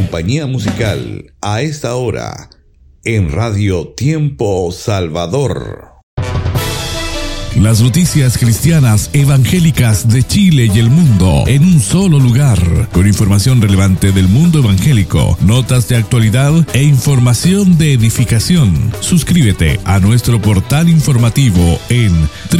compañía musical a esta hora en Radio Tiempo Salvador. Las noticias cristianas evangélicas de Chile y el mundo en un solo lugar, con información relevante del mundo evangélico, notas de actualidad e información de edificación. Suscríbete a nuestro portal informativo en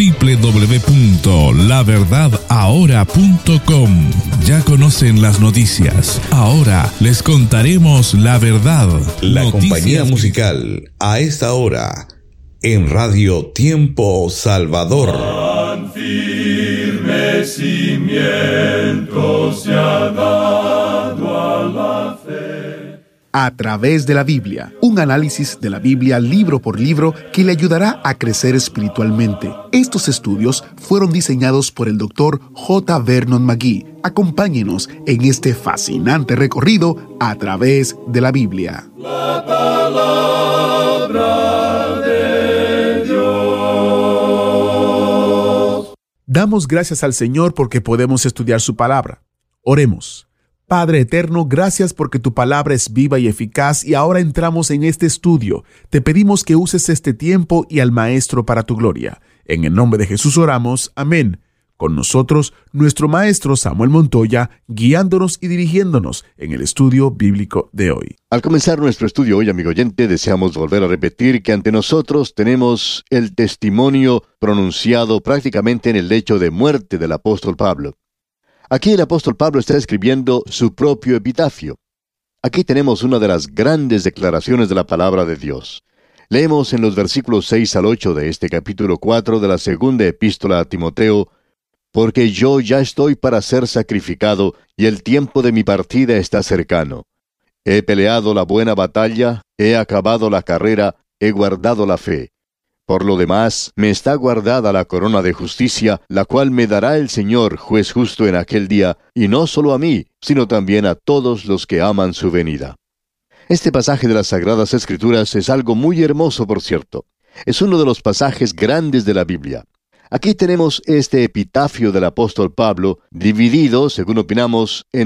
www.laverdadahora.com. Ya conocen las noticias. Ahora les contaremos la verdad. La Noticias compañía musical a esta hora en Radio Tiempo Salvador. Tan firme cimiento se ha dado a la fe. A través de la Biblia, un análisis de la Biblia libro por libro que le ayudará a crecer espiritualmente. Estos estudios fueron diseñados por el Dr. J. Vernon McGee. Acompáñenos en este fascinante recorrido a través de la Biblia. La palabra de Damos gracias al Señor porque podemos estudiar su palabra. Oremos. Padre eterno, gracias porque tu palabra es viva y eficaz y ahora entramos en este estudio. Te pedimos que uses este tiempo y al Maestro para tu gloria. En el nombre de Jesús oramos. Amén. Con nosotros, nuestro Maestro Samuel Montoya, guiándonos y dirigiéndonos en el estudio bíblico de hoy. Al comenzar nuestro estudio hoy, amigo oyente, deseamos volver a repetir que ante nosotros tenemos el testimonio pronunciado prácticamente en el lecho de muerte del apóstol Pablo. Aquí el apóstol Pablo está escribiendo su propio epitafio. Aquí tenemos una de las grandes declaraciones de la palabra de Dios. Leemos en los versículos 6 al 8 de este capítulo 4 de la segunda epístola a Timoteo: porque yo ya estoy para ser sacrificado, y el tiempo de mi partida está cercano. He peleado la buena batalla, he acabado la carrera, he guardado la fe. Por lo demás, me está guardada la corona de justicia, la cual me dará el Señor, juez justo en aquel día, y no solo a mí, sino también a todos los que aman su venida. Este pasaje de las Sagradas Escrituras es algo muy hermoso, por cierto. Es uno de los pasajes grandes de la Biblia. Aquí tenemos este epitafio del apóstol Pablo, dividido, según opinamos, en